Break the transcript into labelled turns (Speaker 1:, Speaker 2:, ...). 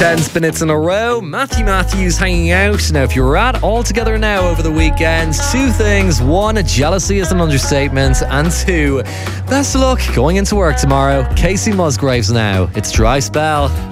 Speaker 1: 10 minutes in a row. Matthew Matthews hanging out. Now, if you're all together now over the weekend, two things. One, jealousy is an understatement. And two, best of luck going into work tomorrow. Casey Musgraves now. It's Dry Spell.